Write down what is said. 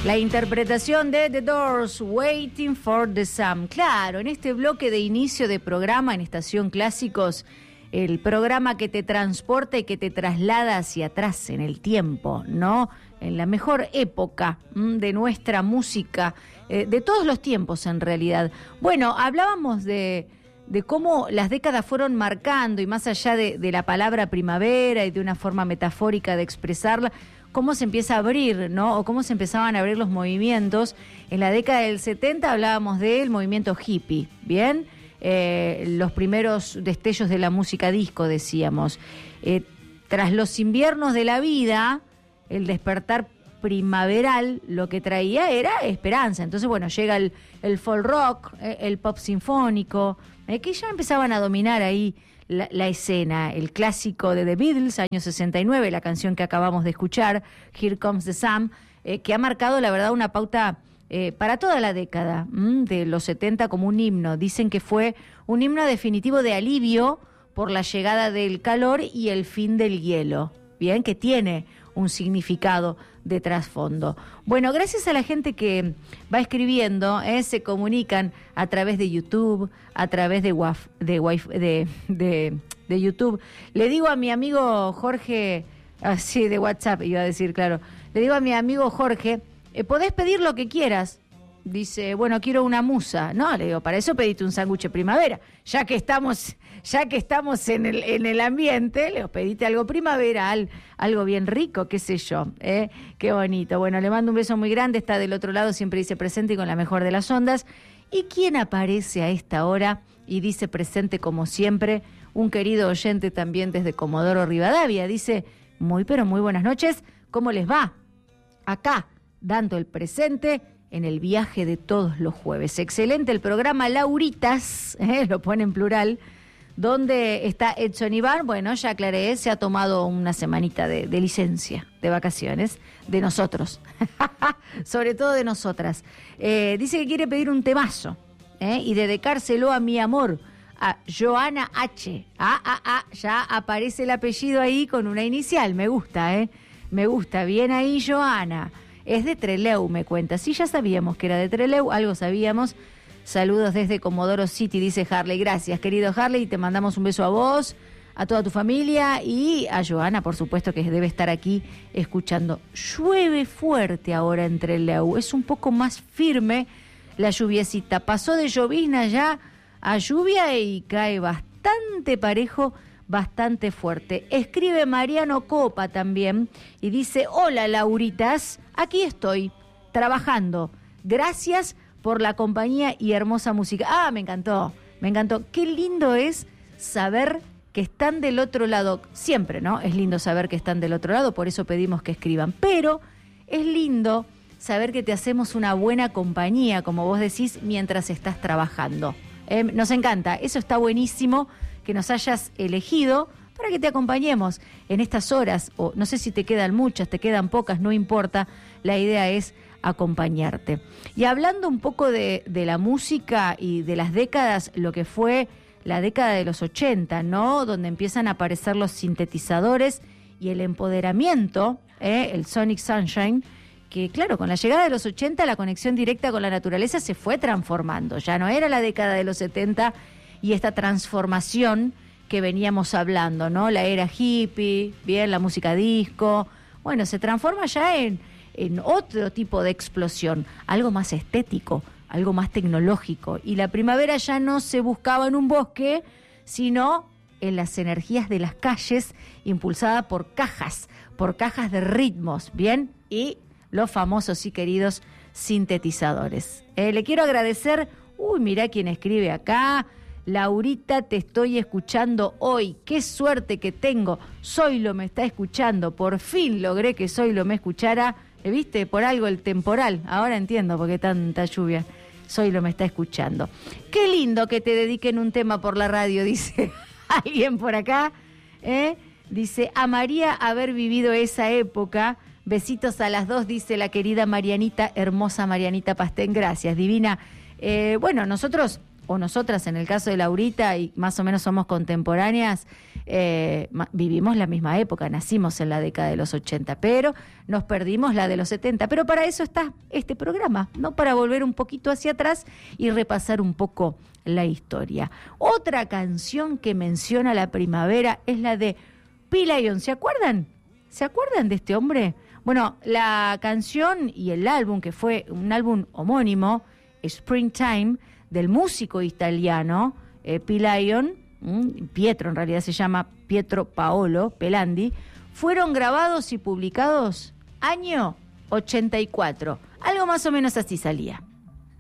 La interpretación de The Doors, Waiting for the Sun. Claro, en este bloque de inicio de programa en Estación Clásicos, el programa que te transporta y que te traslada hacia atrás en el tiempo, ¿no? En la mejor época de nuestra música, de todos los tiempos en realidad. Bueno, hablábamos de cómo las décadas fueron marcando, y más allá de la palabra primavera y de una forma metafórica de expresarla, cómo se empieza a abrir, ¿no? O cómo se empezaban a abrir los movimientos. En la década del 70 hablábamos del movimiento hippie, ¿bien? Los primeros destellos de la música disco, decíamos. Tras los inviernos de la vida, el despertar primaveral lo que traía era esperanza. Entonces, bueno, llega el folk rock, el pop sinfónico, que ya empezaban a dominar ahí la escena. El clásico de The Beatles, año 69, la canción que acabamos de escuchar, Here Comes the Sun, que ha marcado, la verdad, una pauta para toda la década de los 70 como un himno. Dicen que fue un himno definitivo de alivio por la llegada del calor y el fin del hielo. Bien, que tiene un significado de trasfondo. Bueno, gracias a la gente que va escribiendo, se comunican a través de YouTube, a través de YouTube. Le digo a mi amigo Jorge, así de WhatsApp iba a decir, claro, le digo a mi amigo Jorge, podés pedir lo que quieras. Dice, bueno, quiero una musa. No, le digo, para eso pediste un sándwich primavera. Ya que estamos en el ambiente, le digo, pedite algo primavera, algo bien rico, qué sé yo. Qué bonito. Bueno, le mando un beso muy grande. Está del otro lado, siempre dice presente y con la mejor de las ondas. ¿Y quién aparece a esta hora y dice presente como siempre? Un querido oyente también desde Comodoro Rivadavia. Dice, pero muy buenas noches. ¿Cómo les va? Acá, dando el presente en el viaje de todos los jueves. Excelente el programa Lauritas, lo pone en plural, donde está Edson Iván. Bueno, ya aclaré, se ha tomado una semanita de licencia, de vacaciones, de nosotros, sobre todo de nosotras. Dice que quiere pedir un temazo y dedicárselo a mi amor, a Joana H. Ya aparece el apellido ahí con una inicial, me gusta, me gusta, bien ahí Joana. Es de Trelew, me cuenta. Sí, ya sabíamos que era de Trelew, algo sabíamos. Saludos desde Comodoro City, dice Harley. Gracias, querido Harley, te mandamos un beso a vos, a toda tu familia y a Joana, por supuesto, que debe estar aquí escuchando. Llueve fuerte ahora en Trelew, es un poco más firme la lluviecita. Pasó de llovizna ya a lluvia y cae bastante parejo, bastante fuerte. Escribe Mariano Copa también y dice, hola Lauritas, aquí estoy, trabajando. Gracias por la compañía y hermosa música. Me encantó. Qué lindo es saber que están del otro lado. Siempre, ¿no? Es lindo saber que están del otro lado, por eso pedimos que escriban. Pero es lindo saber que te hacemos una buena compañía, como vos decís, mientras estás trabajando. Nos encanta, eso está buenísimo, que nos hayas elegido para que te acompañemos en estas horas, o no sé si te quedan muchas, te quedan pocas, no importa, la idea es acompañarte. Y hablando un poco de la música y de las décadas, lo que fue la década de los 80, ¿no? Donde empiezan a aparecer los sintetizadores y el empoderamiento, el Sonic Sunshine, que claro, con la llegada de los 80 la conexión directa con la naturaleza se fue transformando, ya no era la década de los 70 y esta transformación que veníamos hablando, ¿no? La era hippie, bien, la música disco, bueno, se transforma ya en otro tipo de explosión, algo más estético, algo más tecnológico, y la primavera ya no se buscaba en un bosque, sino en las energías de las calles, impulsada por cajas de ritmos, bien, y los famosos y queridos sintetizadores. Le quiero agradecer, mirá quién escribe acá, Laurita, te estoy escuchando hoy, qué suerte que tengo, Zoilo me está escuchando, por fin logré que Zoilo me escuchara, ¿viste? Por algo el temporal, ahora entiendo por qué tanta lluvia, Zoilo me está escuchando. Qué lindo que te dediquen un tema por la radio, dice alguien por acá, dice, amaría haber vivido esa época. Besitos a las dos, dice la querida Marianita, hermosa Marianita Pastén, gracias, divina. Bueno, nosotros o nosotras en el caso de Laurita, y más o menos somos contemporáneas, vivimos la misma época, nacimos en la década de los 80, pero nos perdimos la de los 70. Pero para eso está este programa, ¿no? Para volver un poquito hacia atrás y repasar un poco la historia. Otra canción que menciona la primavera es la de P-Lion. ¿Se acuerdan? ¿Se acuerdan de este hombre? Bueno, la canción y el álbum, que fue un álbum homónimo, Springtime, del músico italiano P-Lion, Pietro en realidad se llama Pietro Paolo Pelandi, fueron grabados y publicados año 84. Algo más o menos así salía.